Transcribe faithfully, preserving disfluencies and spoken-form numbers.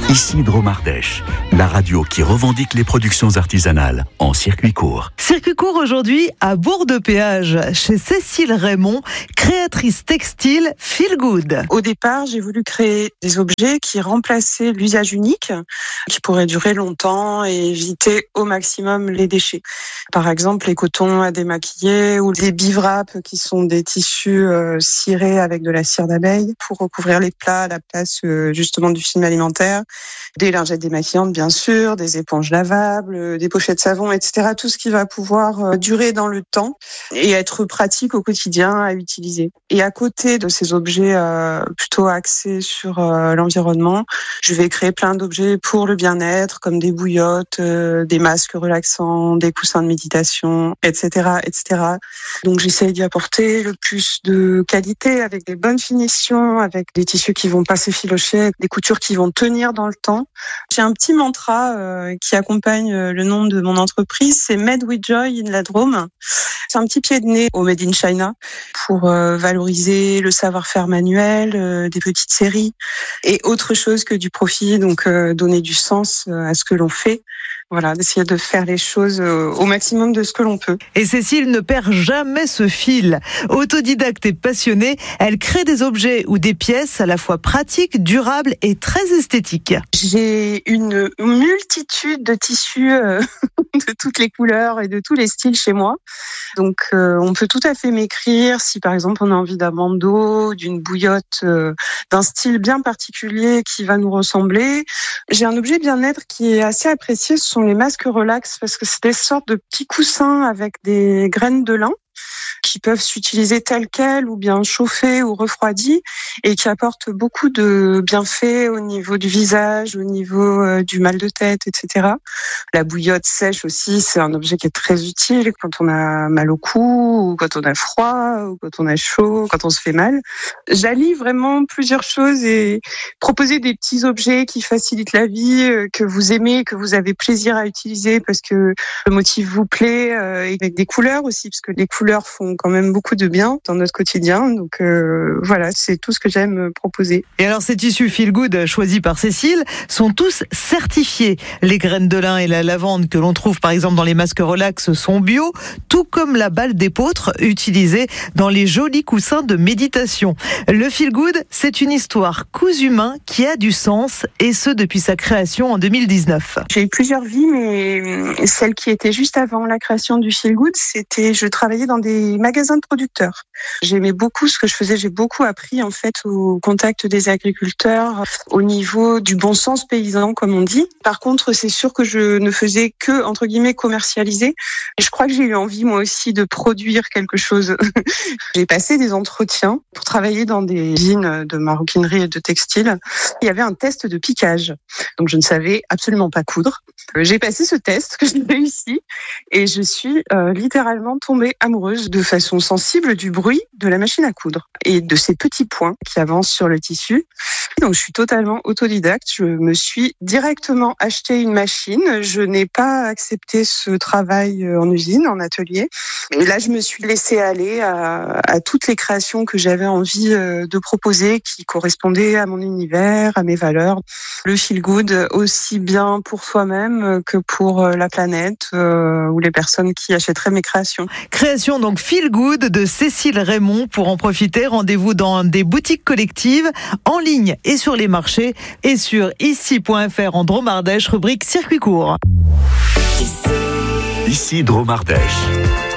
Ici Dromardèche, la radio qui revendique les productions artisanales en circuit court. Circuit court aujourd'hui à Bourg-de-Péage, chez Cécile Raymond, créatrice textile Feel Good. Au départ, j'ai voulu créer des objets qui remplaçaient l'usage unique, qui pourraient durer longtemps et éviter au maximum les déchets. Par exemple, les cotons à démaquiller ou les bivraps qui sont des tissus euh, cirés avec de la cire d'abeille pour recouvrir les plats à la place euh, justement du film alimentaire. Des lingettes démaquillantes, bien sûr, des éponges lavables, des pochettes savon, et cetera. Tout ce qui va pouvoir durer dans le temps et être pratique au quotidien à utiliser. Et à côté de ces objets euh, plutôt axés sur euh, l'environnement, je vais créer plein d'objets pour le bien-être, comme des bouillottes, euh, des masques relaxants, des coussins de méditation, et cetera, et cetera. Donc j'essaye d'y apporter le plus de qualité avec des bonnes finitions, avec des tissus qui vont pas s'effilocher, des coutures qui vont tenir dans le temps. J'ai un petit mantra euh, qui accompagne le nom de mon entreprise, c'est Made with Joy in la Drôme. C'est un petit pied de nez au Made in China pour euh, valoriser le savoir-faire manuel, euh, des petites séries et autre chose que du profit, donc euh, donner du sens euh, à ce que l'on fait. Voilà, d'essayer de faire les choses au maximum de ce que l'on peut. Et Cécile ne perd jamais ce fil. Autodidacte et passionnée, elle crée des objets ou des pièces à la fois pratiques, durables et très esthétiques. J'ai une multitude de tissus euh, de toutes les couleurs et de tous les styles chez moi. Donc euh, on peut tout à fait m'écrire si par exemple on a envie d'un bandeau, d'une bouillotte, euh, d'un style bien particulier qui va nous ressembler. J'ai un objet bien-être qui est assez apprécié, ce sont les masques relax parce que c'est des sortes de petits coussins avec des graines de lin qui peuvent s'utiliser tels quels ou bien chauffés ou refroidis et qui apportent beaucoup de bienfaits au niveau du visage, au niveau euh, du mal de tête, et cetera. La bouillotte sèche aussi, c'est un objet qui est très utile quand on a mal au cou, ou quand on a froid, ou quand on a chaud, quand on se fait mal. J'allie vraiment plusieurs choses et proposer des petits objets qui facilitent la vie, euh, que vous aimez, que vous avez plaisir à utiliser parce que le motif vous plaît, euh, et avec des couleurs aussi, parce que les couleurs font quand même beaucoup de bien dans notre quotidien. Donc euh, voilà, c'est tout ce que j'aime proposer. Et alors ces tissus Feel Good choisis par Cécile sont tous certifiés. Les graines de lin et la lavande que l'on trouve par exemple dans les masques relax sont bio, tout comme la balle d'épeautre utilisée dans les jolis coussins de méditation. Le Feel Good, c'est une histoire cousu main qui a du sens et ce depuis sa création en deux mille dix-neuf. J'ai eu plusieurs vies, mais celle qui était juste avant la création du Feel Good, c'était je travaillais dans des magasins de producteurs. J'aimais beaucoup ce que je faisais, j'ai beaucoup appris en fait au contact des agriculteurs, au niveau du bon sens paysan comme on dit. Par contre, c'est sûr que je ne faisais que entre guillemets commercialiser. Et je crois que j'ai eu envie moi aussi de produire quelque chose. J'ai passé des entretiens pour travailler dans des usines de maroquinerie et de textile. Il y avait un test de piquage, donc je ne savais absolument pas coudre. J'ai passé ce test que j'ai réussi et je suis euh, littéralement tombée amoureuse de façon sensible du bruit de la machine à coudre et de ces petits points qui avancent sur le tissu. Donc je suis totalement autodidacte, je me suis directement acheté une machine, je n'ai pas accepté ce travail en usine, en atelier. Et là je me suis laissée aller à, à toutes les créations que j'avais envie de proposer qui correspondaient à mon univers, à mes valeurs. Le Feel Good aussi bien pour soi-même que pour la planète euh, ou les personnes qui achèteraient mes créations. Création donc Feel Good de Cécile Raymond. Pour en profiter, rendez-vous dans des boutiques collectives, en ligne et sur les marchés et sur ici point f r en Dromardèche, rubrique circuit court. Ici Dromardèche.